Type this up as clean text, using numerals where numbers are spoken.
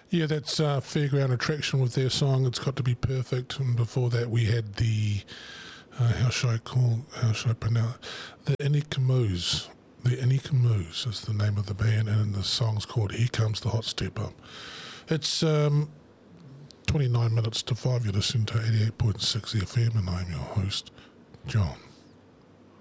Yeah, that's Fairground Attraction with their song It's Got to Be Perfect. And before that, we had the, how should I pronounce it? The Inikamos. The Inikamos is the name of the band, and the song's called Here Comes the Hot Step Up. It's 29 minutes to 5. You're listening to 88.6 FM, and I'm your host, John.